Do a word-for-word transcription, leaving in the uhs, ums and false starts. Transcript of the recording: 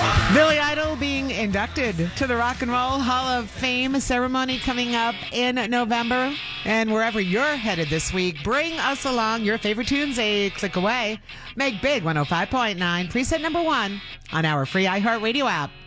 Billy Idol being inducted to the Rock and Roll Hall of Fame ceremony coming up in November. And wherever you're headed this week, bring us along. Your favorite tunes a click away. Make Big one oh five point nine preset number one on our free iHeartRadio app.